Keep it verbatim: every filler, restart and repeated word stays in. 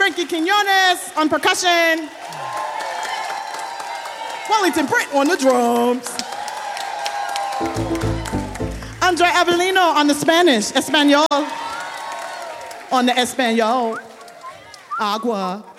Frankie Quinones on percussion. Wellington Britt on the drums. Andre Avellino on the Spanish, Espanol. On the Espanol. Agua.